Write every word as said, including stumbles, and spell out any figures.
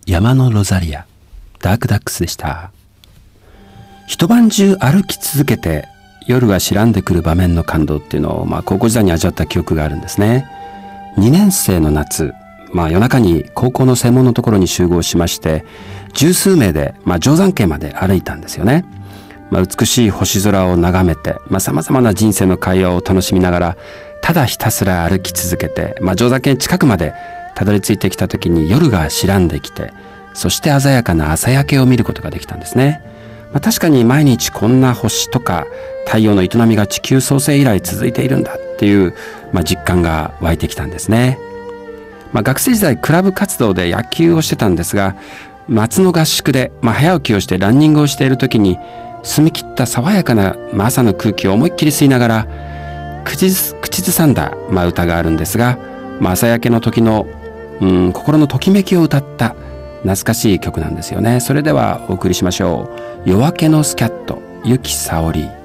山のロザリア、ダークダックスでした。一晩中歩き続けて夜が白んでくる場面の感動っていうのを、まあ、高校時代に味わった記憶があるんですね。にねん生の夏、まあ、夜中に高校の専門のところに集合しまして、十数名で、まあ、定山渓まで歩いたんですよね。まあ、美しい星空を眺めて、まあ、様々な人生の会話を楽しみながら、ただひたすら歩き続けて、まあ、定山渓近くまでたどり着いてきた時に夜が白んできて、そして鮮やかな朝焼けを見ることができたんですね。まあ、確かに毎日こんな星とか太陽の営みが地球創生以来続いているんだっていう、まあ、実感が湧いてきたんですね。まあ、学生時代クラブ活動で野球をしてたんですが、夏の合宿で、まあ、早起きをしてランニングをしている時に、澄み切った爽やかな朝の空気を思いっきり吸いながら口ず口ずさんだ、まあ、歌があるんですが、まあ、朝焼けの時のうん心のときめきを歌った懐かしい曲なんですよね。それではお送りしましょう。夜明けのスキャット、由紀さおり。